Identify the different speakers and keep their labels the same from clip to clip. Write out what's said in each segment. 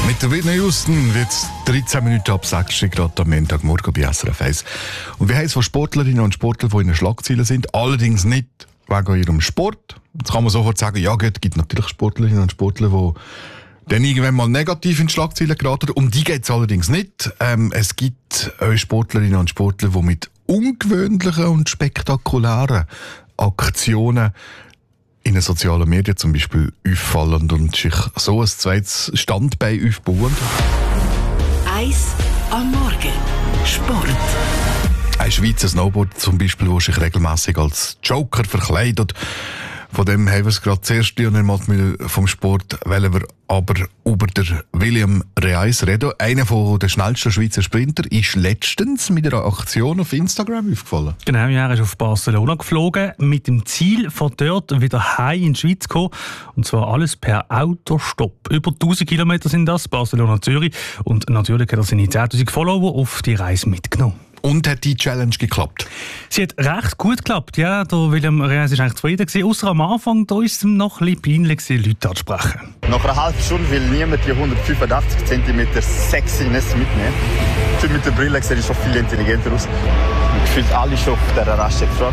Speaker 1: Mit der Whitney Houston wird es 13 Minuten ab 6 Grad am Montagmorgen bei SRF 1. Und wir haben es von Sportlerinnen und Sportlern, die in den Schlagzeilen sind, allerdings nicht wegen ihrem Sport. Jetzt kann man sofort sagen, ja, es gibt natürlich Sportlerinnen und Sportler, die dann irgendwann mal negativ in die Schlagzeilen geraten. Um die geht es allerdings nicht. Es gibt Sportlerinnen und Sportler, die mit ungewöhnlichen und spektakulären Aktionen in den sozialen Medien zum Beispiel auffallen und sich so ein zweites Standbein aufbauen.
Speaker 2: 1 am Morgen. Sport.
Speaker 1: Ein Schweizer Snowboarder zum Beispiel, der sich regelmässig als Joker verkleidet. Von dem haben wir es gerade zuerst, Lionel Mattmüller vom Sport, wollen wir aber über den William Reis reden. Einer der schnellsten Schweizer Sprinter ist letztens mit einer Aktion auf Instagram aufgefallen.
Speaker 3: Genau, ja, er ist auf Barcelona geflogen, mit dem Ziel, von dort wieder heim in die Schweiz zu kommen. Und zwar alles per Autostopp. Über 1000 Kilometer sind das, Barcelona-Zürich. Und natürlich hat er seine 10'000 Follower auf die Reise mitgenommen.
Speaker 1: Und hat die Challenge geklappt?
Speaker 3: Sie hat recht gut geklappt, ja. Der William Reis war eigentlich zufrieden gewesen. Ausser am Anfang, da ist es noch ein bisschen peinlich gewesen, Leute anzusprechen.
Speaker 4: Nach einer halben Stunde will niemand die 185 cm Sexiness mitnehmen. Mit der Brille sieht es schon viel intelligenter aus. Und gefühlt alle schon auf dieser Raststätte gefragt.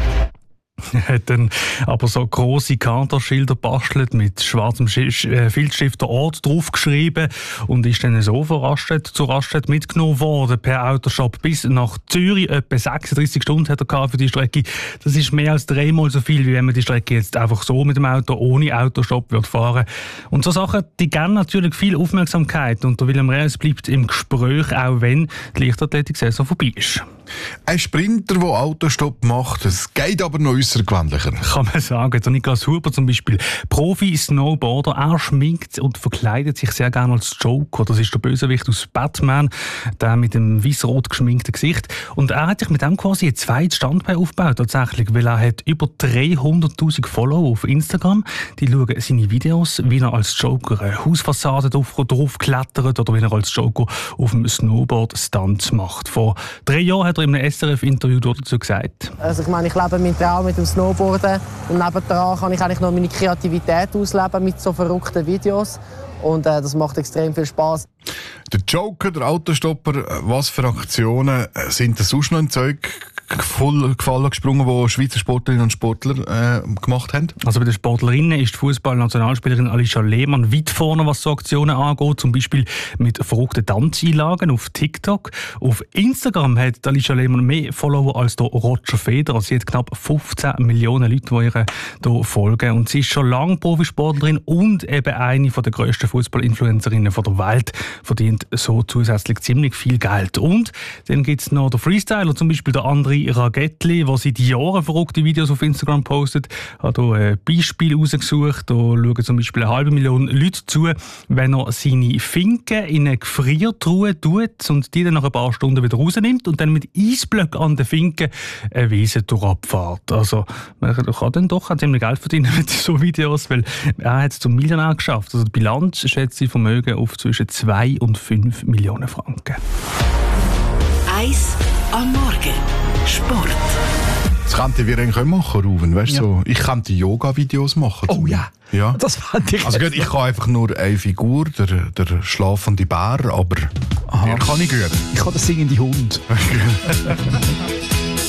Speaker 3: Er hat dann aber so grosse Kanterschilder bastelt mit schwarzem Filzstift der Ort draufgeschrieben und ist dann so von Raststätte zu Raststätte mitgenommen worden per Autostopp bis nach Zürich. Etwa 36 Stunden hat er für die Strecke. Das ist mehr als 3-mal so viel, wie wenn man die Strecke jetzt einfach so mit dem Auto ohne Autostopp wird fahren. Und so Sachen, die geben natürlich viel Aufmerksamkeit und der William Reis bleibt im Gespräch, auch wenn die Leichtathletik-Saison vorbei ist.
Speaker 1: Ein Sprinter, der Autostopp macht, es geht aber noch außergewöhnlicher.
Speaker 3: Kann man sagen. Der Niklas Huber zum Beispiel, Profi-Snowboarder, er schminkt und verkleidet sich sehr gerne als Joker. Das ist der Bösewicht aus Batman, der mit dem weiß-rot geschminkten Gesicht. Und er hat sich mit dem quasi ein zweites Standbein aufgebaut, tatsächlich, weil er hat über 300'000 Follower auf Instagram. Die schauen seine Videos, wie er als Joker eine Hausfassade drauf klettert oder wie er als Joker auf dem Snowboard Stunts macht. Vor 3 Jahren hat er in einem SRF-Interview dazu gesagt.
Speaker 5: Also ich meine, ich lebe meinen Traum mit dem Snowboarden und nebendran kann ich eigentlich noch meine Kreativität ausleben mit so verrückten Videos und das macht extrem viel Spass.
Speaker 1: Der Joker, der Autostopper, was für Aktionen sind das sonst noch ein Zeug gefallen, gesprungen, die Schweizer Sportlerinnen und Sportler gemacht haben?
Speaker 3: Also bei den Sportlerinnen ist die Fußball-Nationalspielerin Alicia Lehmann weit vorne, was so Aktionen angeht, zum Beispiel mit verrückten Tanzeinlagen auf TikTok. Auf Instagram hat Alicia Lehmann mehr Follower als der Roger Federer. Sie hat knapp 15 Millionen Leute, die ihr hier folgen. Und sie ist schon lange Profisportlerin und eben eine der grössten Fußball-Influencerinnen der Welt, verdient so zusätzlich ziemlich viel Geld. Und dann gibt es noch den Freestyler, zum Beispiel der André Ragettli, der seit Jahren verrückte Videos auf Instagram postet. Ich habe hier ein Beispiel rausgesucht. Da schauen zum Beispiel 500'000 Leute zu, wenn er seine Finken in eine Gefriertruhe tut und die dann nach ein paar Stunden wieder rausnimmt und dann mit Eisblöcken an den Finken eine Wiese durchabfährt. Also man kann dann doch auch ziemlich Geld verdienen mit so Videos, weil er hat es zum Millionär geschafft. Also die Bilanz schätzt sein Vermögen auf zwischen 2 und 5 Millionen Franken.
Speaker 2: 1 am Morgen. Sport.
Speaker 1: Das könnten wir eigentlich auch machen, Ruven. Weißt, ja. So, ich könnte Yoga-Videos machen.
Speaker 6: Oh ja.
Speaker 1: Ja.
Speaker 6: Das fand ich.
Speaker 1: Also gut, ich kann einfach nur eine Figur, der schlafende Bär, aber mehr kann ich gut.
Speaker 6: Ich kann den singenden Hund.